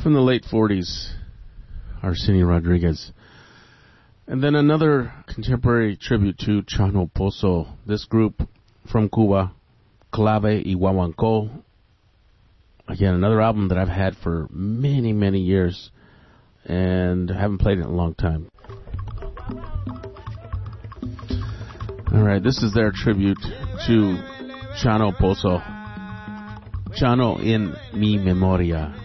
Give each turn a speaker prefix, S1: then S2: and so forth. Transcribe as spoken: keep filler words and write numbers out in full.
S1: from the late forties, Arsenio Rodriguez. And then another contemporary tribute to Chano Pozo, this group from Cuba, Clave y Guaguancó. Again, another album that I've had for many, many years, and I haven't played it in a long time. All right, this is their tribute to Chano Pozo. Chano in mi memoria.